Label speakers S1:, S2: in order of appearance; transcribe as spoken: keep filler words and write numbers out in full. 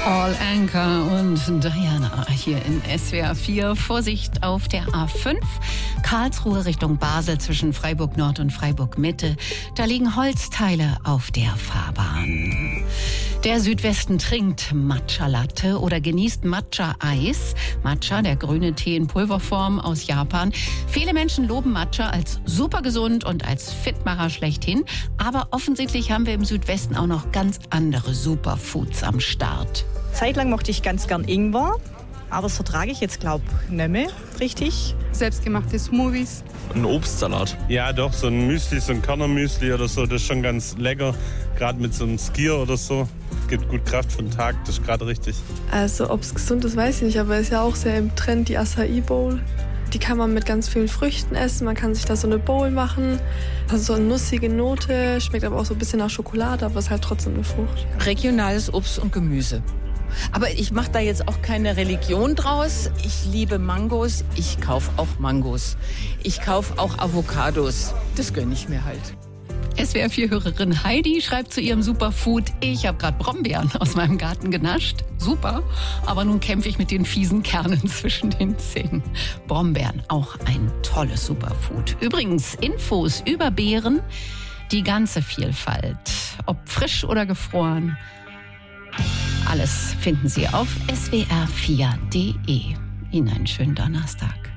S1: Paul Anka und Diana hier in S W R vier. Vorsicht auf der A fünf. Karlsruhe Richtung Basel zwischen Freiburg Nord und Freiburg Mitte. Da liegen Holzteile auf der Fahrbahn. Der Südwesten trinkt Matcha-Latte oder genießt Matcha-Eis. Matcha, der grüne Tee in Pulverform aus Japan. Viele Menschen loben Matcha als super gesund und als Fitmacher schlechthin. Aber offensichtlich haben wir im Südwesten auch noch ganz andere Superfoods am Start.
S2: Zeitlang mochte ich ganz gern Ingwer, aber das vertrage ich jetzt, glaube ich, nicht mehr richtig.
S3: Selbstgemachte Smoothies.
S4: Ein Obstsalat.
S5: Ja, doch, so ein Müsli, so ein Körnermüsli oder so, das ist schon ganz lecker. Gerade mit so einem Skier oder so. Gibt gut Kraft für den Tag, das ist gerade richtig.
S6: Also, ob es gesund ist, weiß ich nicht, aber es ist ja auch sehr im Trend, die Acai Bowl. Die kann man mit ganz vielen Früchten essen, man kann sich da so eine Bowl machen. Also so eine nussige Note, schmeckt aber auch so ein bisschen nach Schokolade, aber ist halt trotzdem eine Frucht.
S7: Regionales Obst und Gemüse. Aber ich mache da jetzt auch keine Religion draus. Ich liebe Mangos, ich kaufe auch Mangos. Ich kaufe auch Avocados. Das gönne ich mir halt.
S1: S W R vier-Hörerin Heidi schreibt zu ihrem Superfood: Ich habe gerade Brombeeren aus meinem Garten genascht. Super, aber nun kämpfe ich mit den fiesen Kernen zwischen den Zähnen. Brombeeren, auch ein tolles Superfood. Übrigens, Infos über Beeren, die ganze Vielfalt, ob frisch oder gefroren. Alles finden Sie auf S W R vier punkt de. Ihnen einen schönen Donnerstag.